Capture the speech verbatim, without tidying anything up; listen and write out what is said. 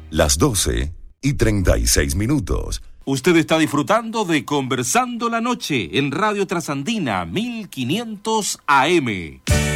las doce y treinta y seis minutos. Usted está disfrutando de Conversando la Noche en Radio Trasandina mil quinientos A M.